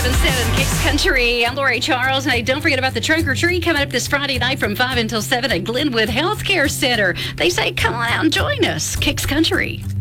97.7 Kicks Country. I'm Lori Charles. And hey, don't forget about the Trunk or Treat coming up this Friday night from 5 until 7 at Glenwood Healthcare Center. They say, come on out and join us. Kicks Country.